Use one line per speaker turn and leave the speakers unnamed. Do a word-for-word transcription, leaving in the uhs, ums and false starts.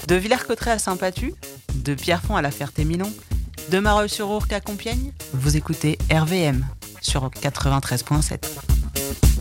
De Villers-Cotterêts à Saint-Patu, de Pierrefonds à La Ferté-Milon, de Marolles-sur-Ourcq à Compiègne, vous écoutez R V M sur quatre-vingt-treize virgule sept.